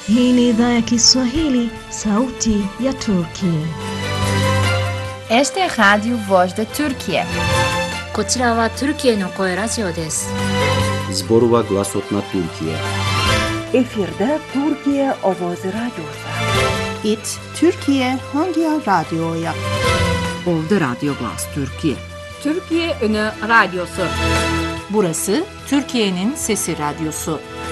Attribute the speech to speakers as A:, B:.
A: Hii ni idhaa ya Kiswahili, sauti ya Turkia.
B: Este é Rádio Voz da Turquia.
C: こちらはトルキエの声ラジオです。
D: Zborova Glasotna Türkiye.
E: Efirde Türkiye Ovozi Radyosu.
F: It Türkiye Hangi Radyo'ya?
G: Ovda Radyo Glas Türkiye.
H: Türkiye Ünü Radyosu.
I: Burası Türkiye'nin Sesi Radyosu.